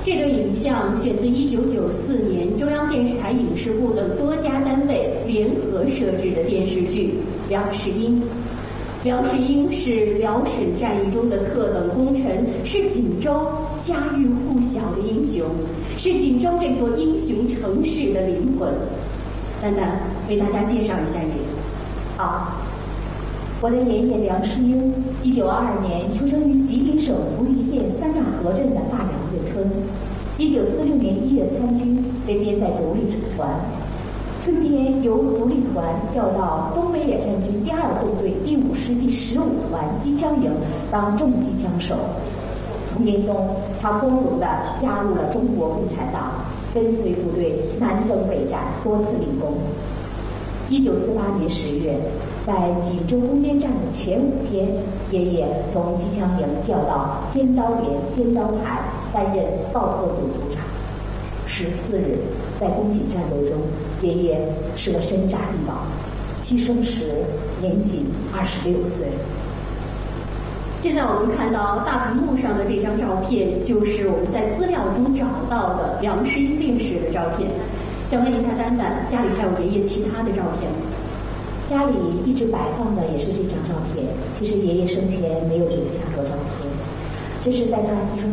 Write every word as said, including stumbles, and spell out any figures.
这段影像选自一九九四年中央电视台影视部等多家单位联合摄制的电视剧《梁世英》。梁世英是辽沈战役中的特等功臣，是锦州家喻户晓的英雄，是锦州这座英雄城市的灵魂。丹丹为大家介绍一下爷爷。 好，我的爷爷梁世英，一九二二年出生于吉林省福利县三岔河镇的大梁子村。一九四六年一月参军，被编在独立团。春天由独立团调到东北野战军第二纵队第五师第十五团机枪营当重机枪手。同年冬，他光荣地加入了中国共产党，跟随部队南征北战，多次立功。一九四八年十月，在锦州攻坚战的前五天，爷爷从机枪营调到尖刀连尖刀排担任报课组组长。十四日，在攻锦战斗中，爷爷是个身炸力保，牺牲时年仅二十六岁。 现在我们看到大屏幕上的这张照片，就是我们在资料中找到的梁世英烈士的照片。想问一下丹丹，家里还有爷爷其他的照片吗？ 家里一直摆放的也是这张照片。其实爷爷生前没有留下过照片，这是在他牺牲